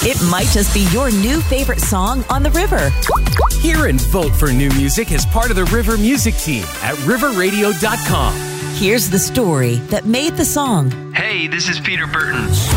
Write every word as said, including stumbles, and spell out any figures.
It might just be your new favorite song on the river. Hear and vote for new music as part of the River Music Team at river radio dot com. Here's the story that made the song. Hey, this is Peter Burton.